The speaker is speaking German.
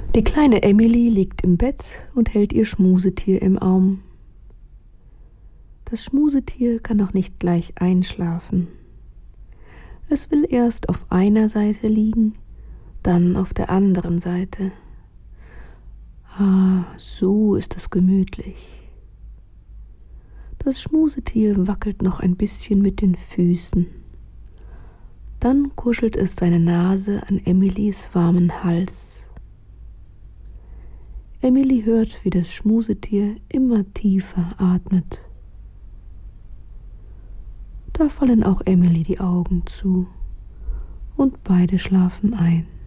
Die kleine Emily liegt im Bett und hält ihr Schmusetier im Arm. Das Schmusetier kann noch nicht gleich einschlafen. Es will erst auf einer Seite liegen, dann auf der anderen Seite. Ah, so ist es gemütlich. Das Schmusetier wackelt noch ein bisschen mit den Füßen. Dann kuschelt es seine Nase an Emilys warmen Hals. Emily hört, wie das Schmusetier immer tiefer atmet. Da fallen auch Emily die Augen zu und beide schlafen ein.